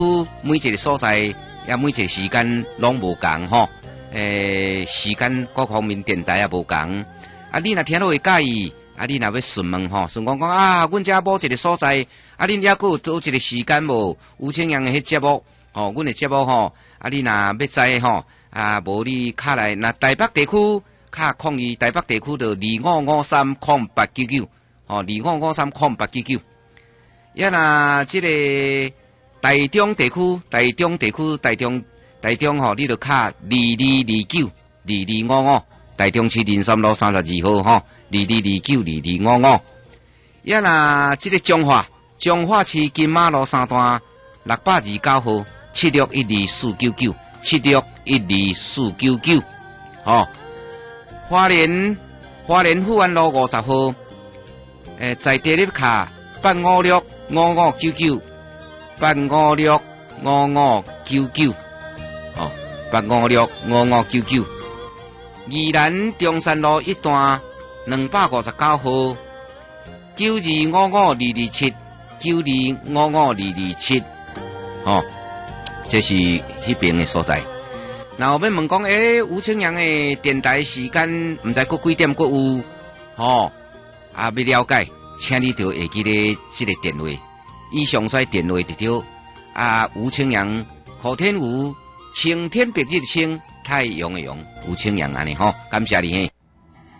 每一个所在也每一个时间拢无共吼，时间各方面电台也无共。啊，你若听到会介意，啊，你若要询问吼，询问讲啊，阮遮某一个所在，啊，恁还佫有一个时间无？吴清阳的迄节目，哦，阮的节目吼，啊，你若要知吼，啊，无你卡来，那台北地区卡02，台北地区就25530899，哦，25530899。也若即个台中地区，台中吼，你就卡22292255，台中市林山路32号吼，22292255。也若即个彰化市金马路3段629号7612499，7612499。哦，花莲富安路50号，在地你卡8565599，8565599，哦，8565599。宜兰中山路1段259号，9255227，9255227，哦，这是迄边的所在。然后要问讲，吴清阳的电台时间，毋知佫几点佫有？哦，啊，要了解，请你就会记咧这个电话，以上衰电话就对。啊，吴清阳，何天吴，青天白日青，太阳的阳，吴清阳安尼吼，感谢你嘿。